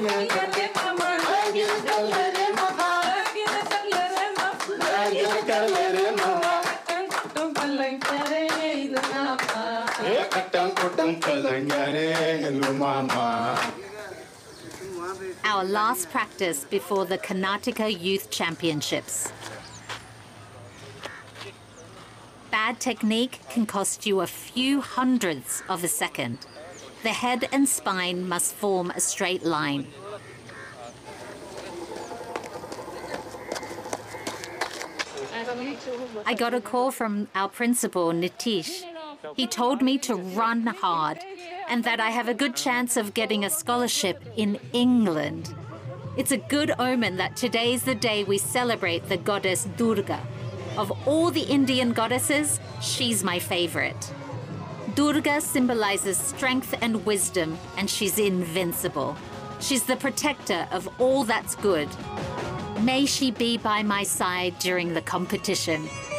Our last practice before the Karnataka Youth Championships. Bad technique can cost you a few hundredths of a second. The head and spine must form a straight line. I got a call from our principal, Nitish. He told me to run hard and that I have a good chance of getting a scholarship in England. It's a good omen that today's the day we celebrate the goddess Durga. Of all the Indian goddesses, she's my favorite. Durga symbolizes strength and wisdom, and she's invincible. She's the protector of all that's good. May she be by my side during the competition.